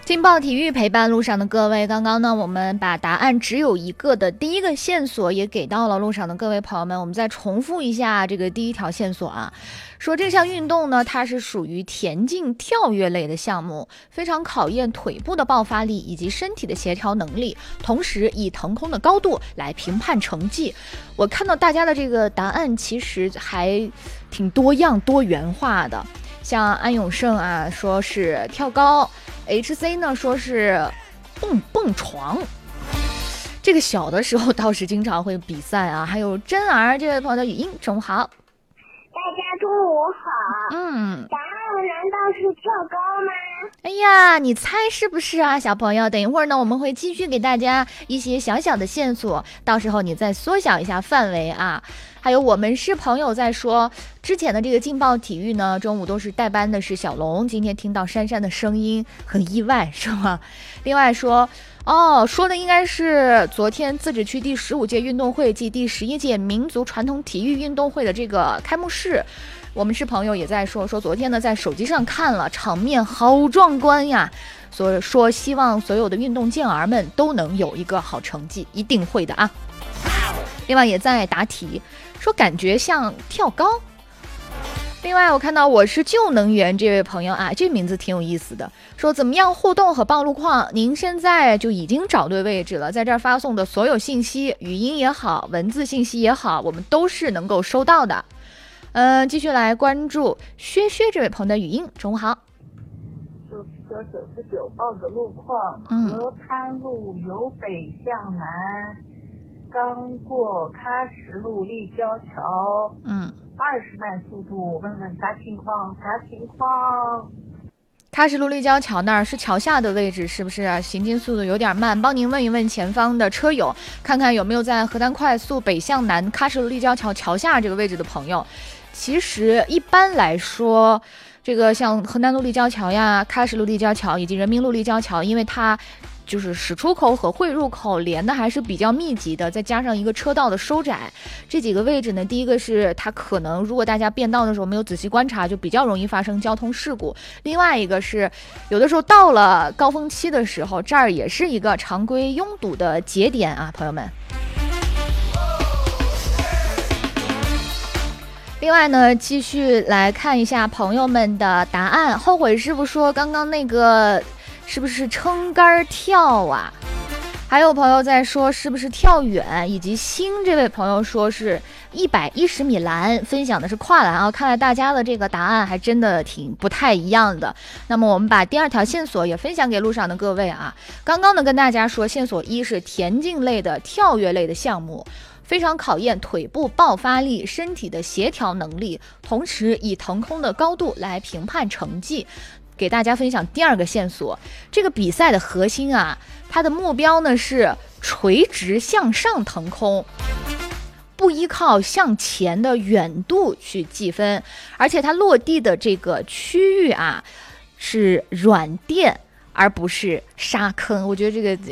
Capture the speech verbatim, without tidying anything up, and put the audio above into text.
劲爆体育陪伴路上的各位，刚刚呢我们把答案只有一个的第一个线索也给到了路上的各位朋友们，我们再重复一下这个第一条线索啊，说这项运动呢它是属于田径跳跃类的项目，非常考验腿部的爆发力以及身体的协调能力，同时以腾空的高度来评判成绩。我看到大家的这个答案其实还挺多样多元化的，像安永胜啊说是跳高，H C 呢说是蹦蹦床，这个小的时候倒是经常会比赛啊。还有真儿这位朋友的语音，中午好， 大家中午好。 嗯， 答案难道是跳高吗？ 哎呀，你猜是不是啊，小朋友？等一会儿呢，我们会继续给大家一些小小的线索，到时候你再缩小一下范围啊。还有我们是朋友在说，之前的这个劲爆体育呢，中午都是代班的是小龙，今天听到珊珊的声音，很意外是吗？另外说，哦，说的应该是昨天自治区第十五届运动会暨第十一届民族传统体育运动会的这个开幕式。我们是朋友也在说，说昨天呢在手机上看了，场面好壮观呀，所以说希望所有的运动健儿们都能有一个好成绩，一定会的啊。另外也在答题，说感觉像跳高。另外我看到我是旧能源这位朋友啊，这名字挺有意思的，说怎么样互动和报路况，您现在就已经找对位置了，在这儿发送的所有信息，语音也好，文字信息也好，我们都是能够收到的。嗯、呃，继续来关注薛薛这位朋友的语音，中午好。 九九九十九报个路况， 嗯， 河滩路由北向南，刚过喀什路立交桥， 嗯， 二十迈速度，问问啥情况？啥情况？ 喀什路立交桥那儿是桥下的位置，是不是啊？行进速度有点慢，帮您问一问前方的车友，看看有没有在河滩快速北向南喀什路立交桥桥下这个位置的朋友。其实一般来说，这个像河南路立交桥呀、喀什路立交桥以及人民路立交桥，因为它就是驶出口和汇入口连的还是比较密集的，再加上一个车道的收窄，这几个位置呢，第一个是它可能如果大家变道的时候没有仔细观察，就比较容易发生交通事故。另外一个是有的时候到了高峰期的时候，这儿也是一个常规拥堵的节点啊，朋友们。另外呢，继续来看一下朋友们的答案。后悔师傅说刚刚那个是不是撑杆跳啊？还有朋友在说是不是跳远，以及星这位朋友说是一百一十米栏，分享的是跨栏啊。看来大家的这个答案还真的挺不太一样的。那么我们把第二条线索也分享给路上的各位啊。刚刚呢跟大家说，线索一是田径类的跳跃类的项目，非常考验腿部爆发力、身体的协调能力，同时以腾空的高度来评判成绩。给大家分享第二个线索，这个比赛的核心啊，它的目标呢是垂直向上腾空，不依靠向前的远度去计分，而且它落地的这个区域啊是软垫而不是沙坑。我觉得这个